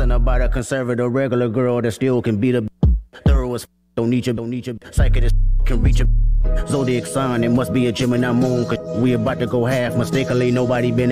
Something about a conservative regular girl that still can beat a thorough as don't need your psychic can reach a zodiac sign. It must be a Gemini moon, 'cause we about to go half. Mistakenly, nobody been